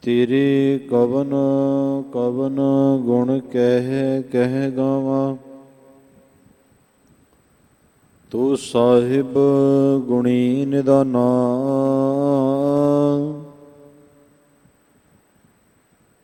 ਤੇਰੇ ਕਵਨ ਕਵਨ ਗੁਣ ਕਹਿ ਕਹਿ ਗਾਵਾਂ। ਤੂੰ ਸਾਹਿਬ ਗੁਣੀ ਨਿਦਾਨਾ,